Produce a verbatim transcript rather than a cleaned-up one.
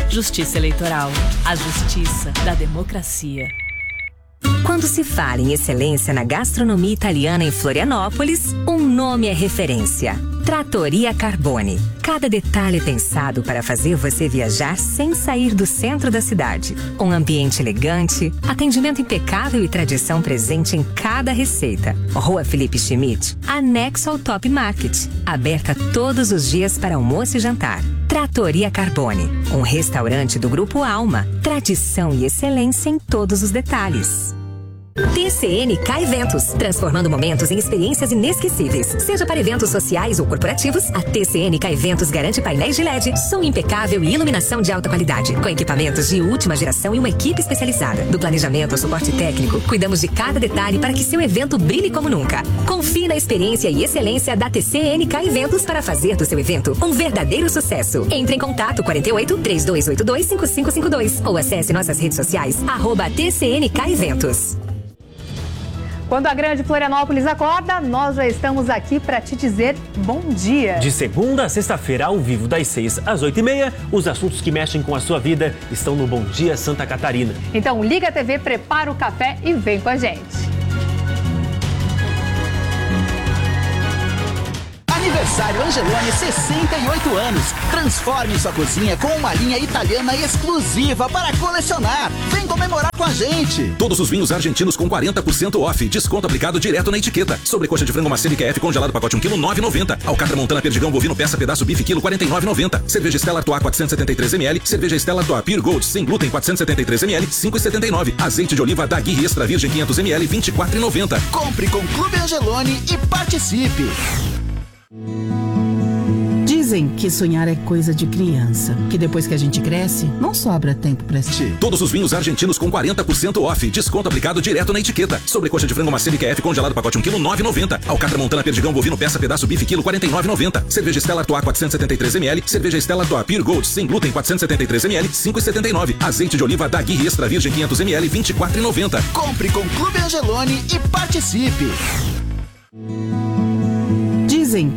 Justiça Eleitoral. A justiça da democracia. Quando se fala em excelência na gastronomia italiana em Florianópolis, um nome é referência: Trattoria Carbone. Cada detalhe é pensado para fazer você viajar sem sair do centro da cidade. Um ambiente elegante, atendimento impecável e tradição presente em cada receita. Rua Felipe Schmidt, anexo ao Top Market. Aberta todos os dias para almoço e jantar. Trattoria Carbone, um restaurante do Grupo Alma. Tradição e excelência em todos os detalhes. T C N K Eventos, transformando momentos em experiências inesquecíveis. Seja para eventos sociais ou corporativos, a T C N K Eventos garante painéis de L E D, som impecável e iluminação de alta qualidade, com equipamentos de última geração e uma equipe especializada. Do planejamento ao suporte técnico, cuidamos de cada detalhe para que seu evento brilhe como nunca. Confie na experiência e excelência da T C N K Eventos para fazer do seu evento um verdadeiro sucesso. Entre em contato quarenta e oito, três dois oito dois, cinco cinco cinco dois ou acesse nossas redes sociais, arroba T C N K Eventos. Quando a grande Florianópolis acorda, nós já estamos aqui para te dizer bom dia. De segunda a sexta-feira, ao vivo, das seis às oito e meia, os assuntos que mexem com a sua vida estão no Bom Dia Santa Catarina. Então liga a T V, prepara o café e vem com a gente. Aniversário Angeloni, sessenta e oito anos. Transforme sua cozinha com uma linha italiana exclusiva para colecionar. Vem comemorar com a gente. Todos os vinhos argentinos com quarenta por cento off. Desconto aplicado direto na etiqueta. Sobrecoxa de frango macio I Q F congelado pacote um quilo, nove reais e noventa centavos. Alcatra Montana Perdigão bovino peça pedaço bife quilo, quarenta e nove reais e noventa centavos. Cerveja Stella Artois quatrocentos e setenta e três mililitros. Cerveja Stella Artois Pure Gold sem glúten quatrocentos e setenta e três mililitros, cinco reais e setenta e nove centavos. Azeite de oliva da Aguirre Extra Virgem quinhentos mililitros, vinte e quatro reais e noventa centavos. Compre com Clube Angeloni e participe. Dizem que sonhar é coisa de criança, que depois que a gente cresce, não sobra tempo pra assistir. Todos os vinhos argentinos com quarenta por cento off. Desconto aplicado direto na etiqueta. Sobrecoxa de frango macio I Q F congelado pacote um quilo, nove reais e noventa centavos. Alcatra Montana Perdigão bovino peça pedaço bife quilo, quarenta e nove reais e noventa centavos. Cerveja Stella Artois quatrocentos e setenta e três mililitros. Cerveja Stella Artois Pure Gold sem glúten quatrocentos e setenta e três mililitros, cinco reais e setenta e nove centavos. Azeite de oliva da Aguirre Extra Virgem quinhentos mililitros, vinte e quatro reais e noventa centavos. Compre com Clube Angeloni e participe.